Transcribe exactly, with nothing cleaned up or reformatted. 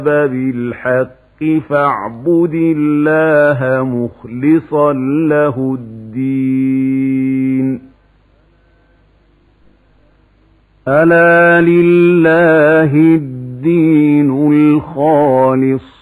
بالحق فاعبد الله مخلصا له الدين. ألا لله الدين الخالص